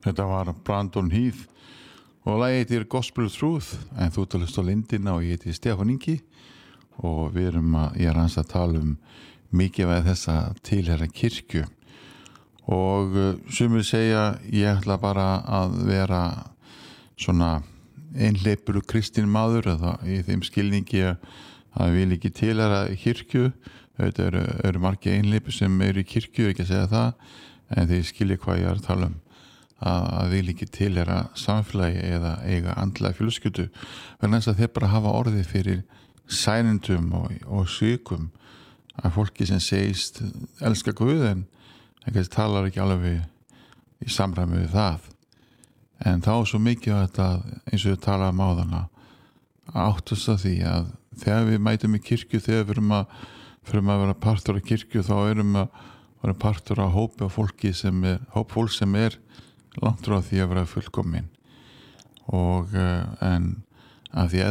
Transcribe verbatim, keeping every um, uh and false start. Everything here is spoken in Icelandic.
Þetta var Brandon Heath og lagið heitir Gospel Truth, en þú ert að hlusta á Lindina og ég heiti Stefán Ingi og við erum að, ég er hans að tala um mikilvægi þess að tilheyra kirkju og uh, sumir segja ég ætla bara að vera svona einhleypur kristinn maður eða í þeim skilningi að vil ekki tilheyra kirkju. Þetta eru, eru margir einhleypur sem eru í kirkju, ekki að segja það, en þeir skilja hvað ég er að tala um að, að vil ekki tilheyra samfélagi eða eiga andlega fjölskyldu vegna þess að þeir bara hafa orðið fyrir sænendum og, og sykum að fólki sem segist elska Guð en ekki talar ekki alveg í samræmi við það. En þá er svo mikið að þetta, eins og við talaðum á þarna, áttast að því að þegar við mætum í kirkju, þegar við erum að, fyrir að vera partur af kirkju, þá erum við að vera partur af hópi af fólki sem er, hóp fólk sem er langt frá því að vera fullkomin. Og en að því að